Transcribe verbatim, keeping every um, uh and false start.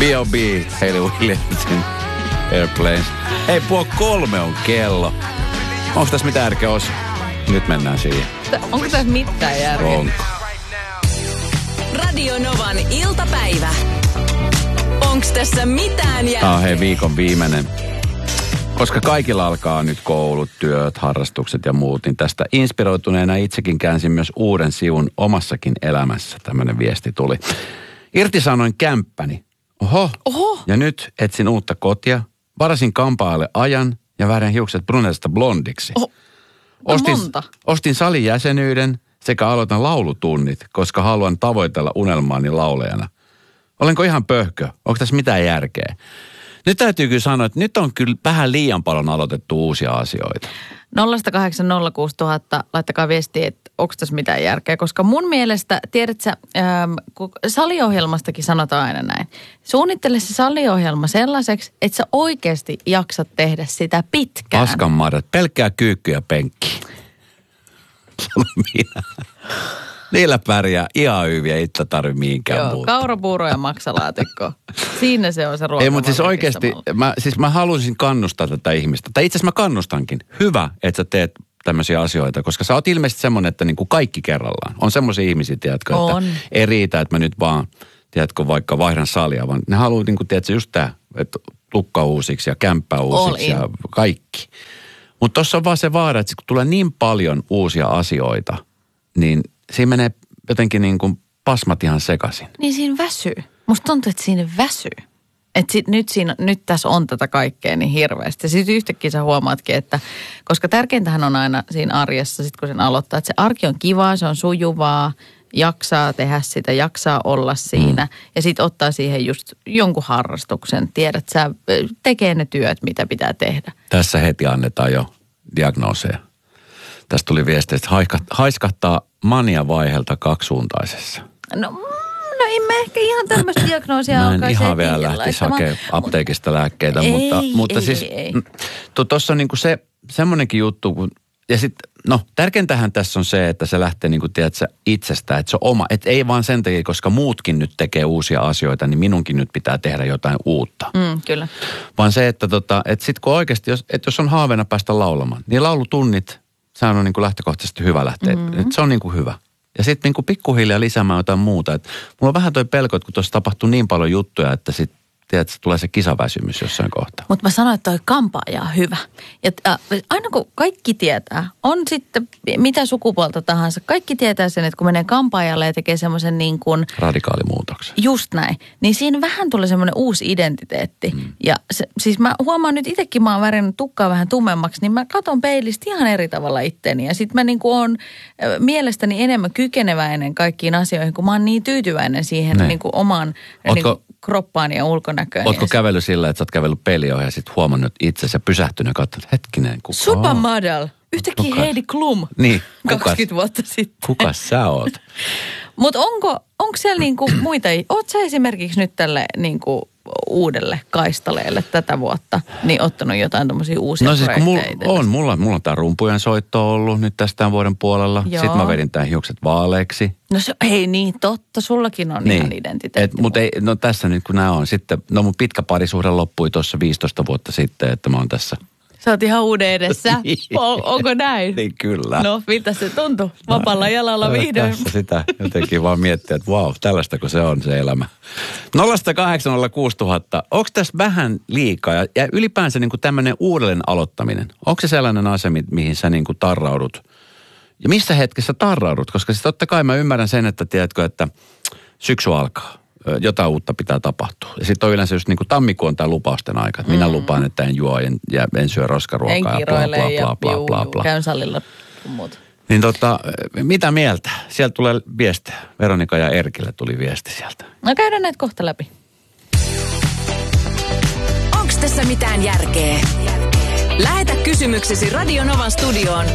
B O B, Hayley Williamsin Airplanes. Hei, puoli kolme on kello. Onko tässä mitään järkeä osa? Nyt mennään siihen. Onko tässä mitään järkeä? Onko? Radio Novan iltapäivä. Onks tässä mitään järkeä? Ah, hei, viikon viimeinen. Koska kaikilla alkaa nyt koulut, työt, harrastukset ja muut, niin tästä inspiroituneena itsekin käänsin myös uuden sivun omassakin elämässä. Tämmöinen viesti tuli. Irtisanoin kämppäni. Oho. Oho. Ja nyt etsin uutta kotia. Varasin kampaajalle ajan ja väärän hiukset brunesta blondiksi. Oho. Ostin, monta. ostin salijäsenyyden sekä aloitan laulutunnit, koska haluan tavoitella unelmaani laulajana. Olenko ihan pöhkö? Onko tässä mitään järkeä? Nyt täytyy kyllä sanoa, että nyt on kyllä vähän liian paljon aloitettu uusia asioita. nolla kahdeksan nolla kuusi nolla nolla nolla, laittakaa viestiä, että onko tässä mitään järkeä. Koska mun mielestä, tiedätkö, ähm, kun saliohjelmastakin sanotaan aina näin. Suunnittele se saliohjelma sellaiseksi, että sä oikeasti jaksat tehdä sitä pitkään. Paskanmarjat, pelkkää kyykky ja penkki. Sano minä. Niillä pärjää ihan hyviä, ei tarvitse mihinkään Joo, muuta. kaurapuuro ja maksalaatikko. Siinä se on se ruoka. Ei, mutta siis oikeasti, mä, siis mä haluaisin kannustaa tätä ihmistä. Tai itse asiassa mä kannustankin. Hyvä, että sä teet tämmöisiä asioita, koska sä oot ilmeisesti semmoinen, että niin kuin kaikki kerrallaan. On semmoisia ihmisiä, tiedätkö, on. Että ei riitä, että mä nyt vaan, tiedätkö, vaikka vaihdan salia, vaan ne haluaa, niin kuin, tiedätkö, just tää, että tukka uusiksi ja kämppä uusiksi ja kaikki. Mutta tossa on vaan se vaara, että kun tulee niin paljon uusia asioita, niin siinä menee jotenkin niin kuin pasmat ihan sekaisin. Niin siinä väsyy. Musta tuntuu, että siinä väsyy. Että sit nyt, siinä, nyt tässä on tätä kaikkea niin hirveästi. Ja sitten yhtäkkiä sä huomaatkin, että koska tärkeintähän on aina siinä arjessa, sit kun sen aloittaa, että se arki on kivaa, se on sujuvaa, jaksaa tehdä sitä, jaksaa olla siinä. Mm. Ja sitten ottaa siihen just jonkun harrastuksen. Tiedät, sä tekee ne työt, mitä pitää tehdä. Tässä heti annetaan jo diagnooseja. Tästä tuli viesti, että haiskahtaa mania-vaiheelta kaksisuuntaisessa. No, no en mä ehkä ihan tämmöistä diagnoosia mä en alkaa ihan vielä lähtisi hakemaan apteekista lääkkeitä, ei, mutta, mutta ei, siis ei, ei. tuossa on niinku se semmoinenkin juttu, kun, ja sitten, no tärkeintähän tässä on se, että se lähtee niinku, tiedätkö, itsestä, että se on oma, että ei vaan sen takia, koska muutkin nyt tekee uusia asioita, niin minunkin nyt pitää tehdä jotain uutta. Mm, kyllä. Vaan se, että tota, että sitten kun oikeasti, jos, että jos on haaveena päästä laulamaan, niin laulutunnit, sehän on niin kuin lähtökohtaisesti hyvä lähteä. Mm-hmm. Se on niin kuin hyvä. Ja sitten niin kuin pikkuhiljaa lisäämään jotain muuta. Et mulla on vähän toi pelko, että kun tuossa tapahtuu niin paljon juttuja, että sitten tiedät, tulee se kisaväsymys jossain kohtaa. Mutta mä sanoin, että toi kampaaja on hyvä. Ja äh, aina kun kaikki tietää, on sitten mitä sukupuolta tahansa, kaikki tietää sen, että kun menee kampaajalle ja tekee semmoisen niin kuin radikaalimuutoksen. Just näin. Niin siinä vähän tulee semmoinen uusi identiteetti. Mm. Ja se, siis mä huomaan nyt itsekin, mä oon värinnyt tukkaa vähän tummemmaksi, niin mä katon peilistä ihan eri tavalla itteeni. Ja sit mä niin kuin oon mielestäni enemmän kykeneväinen kaikkiin asioihin, kun mä oon niin tyytyväinen siihen niin kuin omaan niin kuin kroppaan ja ulkonäköön. Ootko kävellyt sillä, että sä oot kävellyt pelioon ja sit huomannut itsesi ja pysähtynyt ja katsonut, hetkinen, kuka Supermodel. Yhtäkkiä kukas? Heidi Klum. Niin. Kukas, kaksikymmentä vuotta sitten. Kukas sä oot? Mutta onko, onko siellä niinku muita, oot sä esimerkiksi nyt tälle niinku uudelle kaistaleelle tätä vuotta, niin ottanut jotain tommosia uusia no siis projekteja? No mulla on, mulla, mulla on tää rumpujen soitto ollut nyt tästä vuoden puolella. Joo. Sitten mä vedin tää hiukset vaaleeksi. No se, ei niin, totta, sullakin on niin. Ihan identiteetti. Mutta ei, no tässä nyt kun nää on sitten, no mun pitkä parisuhde loppui tuossa viisitoista vuotta sitten, että mä oon tässä. Sä oot ihan uuden edessä. niin. On, onko näin? Niin kyllä. No, miltä se tuntui? Vapaalla jalalla vihdoin. Tässä sitä jotenkin vaan miettiä, että vau, tällaistako se on se elämä. nolla kahdeksan nolla kuusi nolla nolla nolla. Onko tässä vähän liikaa? Ja, ja ylipäänsä niin kuin tämmöinen uudelleen aloittaminen. Onko se sellainen asia, mihin sä niin kuin tarraudut? Ja missä hetkessä tarraudut? Koska siis totta kai mä ymmärrän sen, että tiedätkö, että syksy alkaa. Jotain uutta pitää tapahtua. Ja sitten on yleensä just niin kuin tammikuun tai lupausten aika. Että minä mm. lupaan, että en juo en, ja en syö roskaruokaa. En kiroile ja, ja bla, bla, bla, bla, bla. käyn salilla ja muuta. Niin tota, mitä mieltä? Sieltä tulee viestejä. Veronika ja Erkille tuli viesti sieltä. No käydään näitä kohta läpi. Onks tässä mitään järkeä? Lähetä kysymyksesi Radio Novan studioon